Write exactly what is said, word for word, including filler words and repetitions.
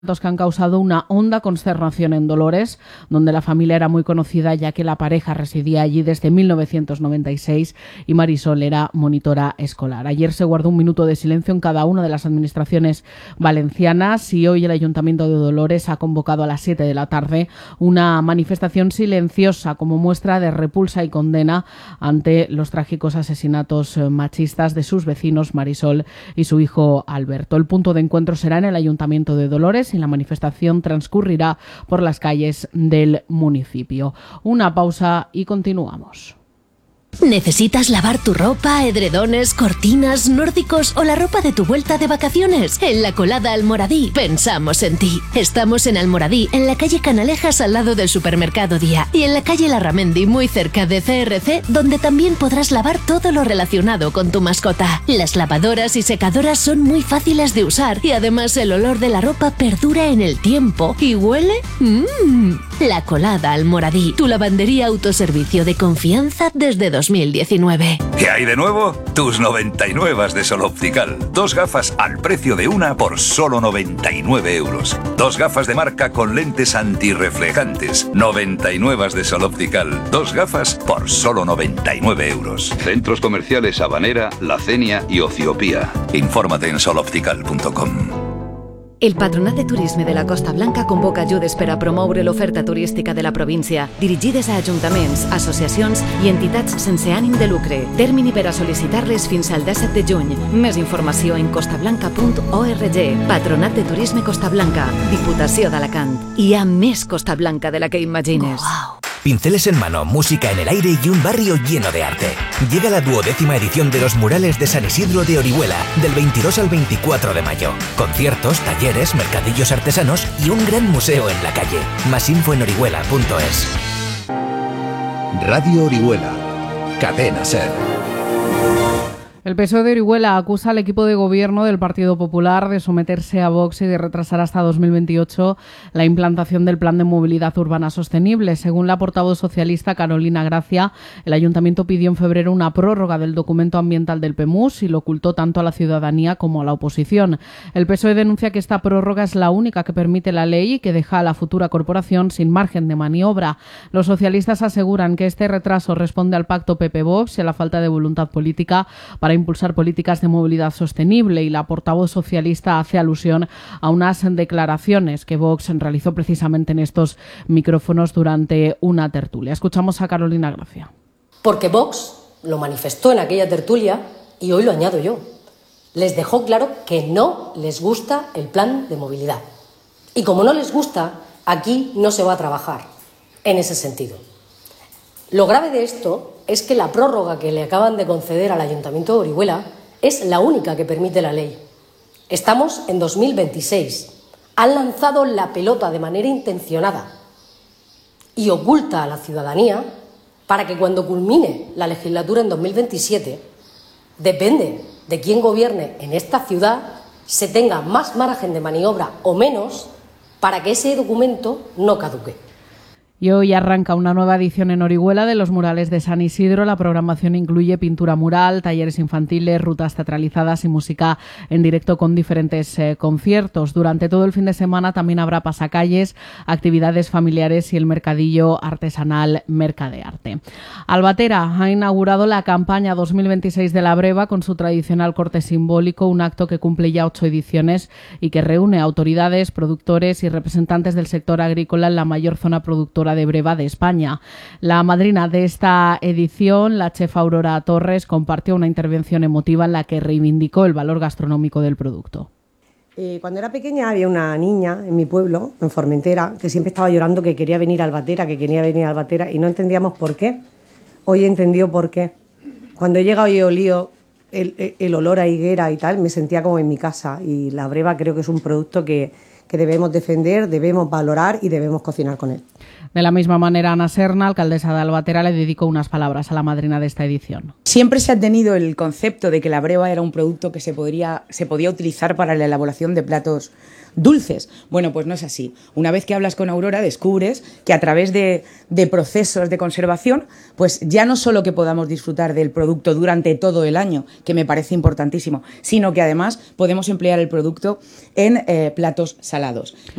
que han causado una honda consternación en Dolores, donde la familia era muy conocida ya que la pareja residía allí desde mil novecientos noventa y seis y Marisol era monitora escolar. Ayer se guardó un minuto de silencio en cada una de las administraciones valencianas y hoy el Ayuntamiento de Dolores ha convocado a las siete de la tarde una manifestación silenciosa como muestra de repulsa y condena ante los trágicos asesinatos machistas de sus vecinos Marisol y su hijo Alberto. El punto de encuentro será en el Ayuntamiento de Dolores y la manifestación transcurrirá por las calles del municipio. Una pausa y continuamos. ¿Necesitas lavar tu ropa, edredones, cortinas, nórdicos o la ropa de tu vuelta de vacaciones? En La Colada Almoradí pensamos en ti. Estamos en Almoradí, en la calle Canalejas al lado del supermercado Día y en la calle Larramendi muy cerca de C R C, donde también podrás lavar todo lo relacionado con tu mascota. Las lavadoras y secadoras son muy fáciles de usar y además el olor de la ropa perdura en el tiempo y huele mmm. La Colada Almoradí, tu lavandería autoservicio de confianza desde dos mil diecinueve. ¿Qué hay de nuevo? Tus noventa y nueve de Sol Optical. Dos gafas al precio de una por solo noventa y nueve euros. Dos gafas de marca con lentes antirreflejantes. noventa y nueve de Sol Optical. Dos gafas por solo noventa y nueve euros. Centros comerciales Habanera, La Cenia y Ociopía. Infórmate en sol optical punto com. El Patronat de Turisme de la Costa Blanca convoca ajudes per a promoure l'oferta turística de la província, dirigides a ajuntaments, associacions i entitats sense ànim de lucre. Termini per a sol·licitar-les fins al disset de juny. Més informació en costablanca punt org. Patronat de Turisme Costa Blanca, Diputació d'Alacant. Hi ha més Costa Blanca de la que imagines. Wow. Pinceles en mano, música en el aire y un barrio lleno de arte. Llega la duodécima edición de los murales de San Isidro de Orihuela, del veintidós al veinticuatro de mayo. Conciertos, talleres, mercadillos artesanos y un gran museo en la calle. Más info en orihuela punto es. Radio Orihuela, Cadena Ser. El P S O E de Orihuela acusa al equipo de gobierno del Partido Popular de someterse a Vox y de retrasar hasta dos mil veintiocho la implantación del Plan de Movilidad Urbana Sostenible. Según la portavoz socialista Carolina Gracia, el Ayuntamiento pidió en febrero una prórroga del documento ambiental del P M U S y lo ocultó tanto a la ciudadanía como a la oposición. El P S O E denuncia que esta prórroga es la única que permite la ley y que deja a la futura corporación sin margen de maniobra. Los socialistas aseguran que este retraso responde al pacto P P-Vox y a la falta de voluntad política para impulsar políticas de movilidad sostenible, y la portavoz socialista hace alusión a unas declaraciones que Vox realizó precisamente en estos micrófonos durante una tertulia. Escuchamos a Carolina Gracia. Porque Vox lo manifestó en aquella tertulia y hoy lo añado yo. Les dejó claro que no les gusta el plan de movilidad. Y como no les gusta, aquí no se va a trabajar en ese sentido. Lo grave de esto es que la prórroga que le acaban de conceder al Ayuntamiento de Orihuela es la única que permite la ley. Estamos en dos mil veintiséis. Han lanzado la pelota de manera intencionada y oculta a la ciudadanía para que cuando culmine la legislatura en dos mil veintisiete, depende de quién gobierne en esta ciudad, se tenga más margen de maniobra o menos para que ese documento no caduque. Y hoy arranca una nueva edición en Orihuela de los murales de San Isidro. La programación incluye pintura mural, talleres infantiles, rutas teatralizadas y música en directo con diferentes eh, conciertos. Durante todo el fin de semana también habrá pasacalles, actividades familiares y el mercadillo artesanal Mercadearte. Albatera ha inaugurado la campaña dos mil veintiséis de la Breva con su tradicional corte simbólico, un acto que cumple ya ocho ediciones y que reúne a autoridades, productores y representantes del sector agrícola en la mayor zona productora de breva de España. La madrina de esta edición, la chef Aurora Torres, compartió una intervención emotiva en la que reivindicó el valor gastronómico del producto. Eh, cuando era pequeña había una niña en mi pueblo, en Formentera, que siempre estaba llorando que quería venir a Albatera, que quería venir a Albatera y no entendíamos por qué. Hoy he entendido por qué. Cuando he llegado y he olido el, el, el olor a higuera y tal, me sentía como en mi casa, y la breva creo que es un producto que, que debemos defender, debemos valorar y debemos cocinar con él. De la misma manera, Ana Serna, alcaldesa de Albatera, le dedicó unas palabras a la madrina de esta edición. Siempre se ha tenido el concepto de que la breva era un producto que se, podría, se podía utilizar para la elaboración de platos dulces. Bueno, pues no es así. Una vez que hablas con Aurora descubres que a través de, de procesos de conservación, pues ya no solo que podamos disfrutar del producto durante todo el año, que me parece importantísimo, sino que además podemos emplear el producto en eh, platos salados.